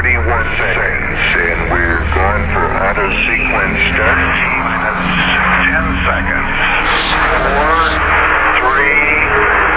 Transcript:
31 seconds, and we're going for auto sequence start. T minus 10 seconds.